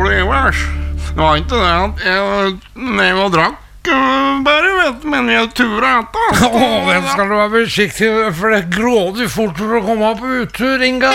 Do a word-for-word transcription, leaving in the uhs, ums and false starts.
Ivers. Det var inte det att jag, när jag drack bare, vet du, men jeg turer etter. Åh, den skal du være forsiktig, for det gråder fort for å komme på uttur, Inga.